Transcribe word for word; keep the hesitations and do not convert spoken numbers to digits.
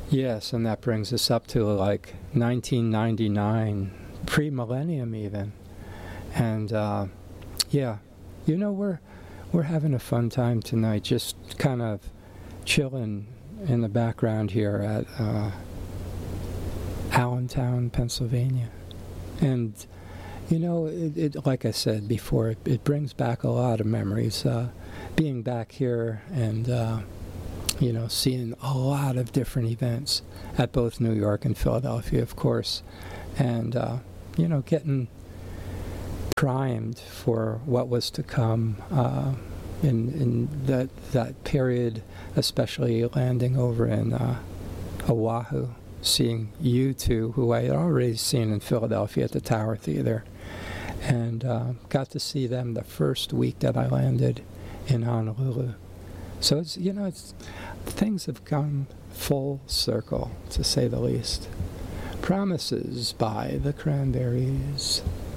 Yes, and that brings us up to like nineteen ninety-nine, pre-millennium even. And uh, yeah, you know, we're we're having a fun time tonight, just kind of chilling in the background here at uh, Allentown, Pennsylvania. And you know, it, it like I said before, it, it brings back a lot of memories. Uh, being back here and uh, you know, seeing a lot of different events at both New York and Philadelphia, of course, and uh, you know, getting primed for what was to come uh, in in that that period, especially landing over in uh, Oahu, seeing U two, who I had already seen in Philadelphia at the Tower Theater, and uh, got to see them the first week that I landed in Honolulu. So it's, you know, it's things have come full circle, to say the least. Promises by the Cranberries.